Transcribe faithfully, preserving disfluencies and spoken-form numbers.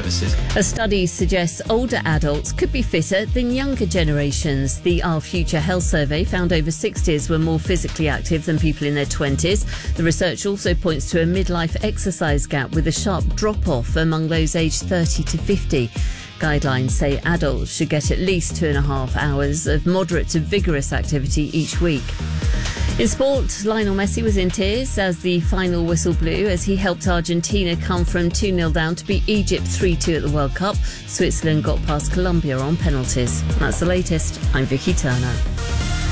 services. A study suggests older adults could be fitter than younger generations. The Our Future Health Survey found over sixties were more physically active than people in their twenties. The research also points to a midlife exercise gap with a sharp drop-off among those aged thirty to fifty. Guidelines say adults should get at least two and a half hours of moderate to vigorous activity each week. In sport, Lionel Messi was in tears as the final whistle blew as he helped Argentina come from two nil down to beat Egypt three two at the World Cup. Switzerland got past Colombia on penalties. That's the latest. I'm Vicky Turner.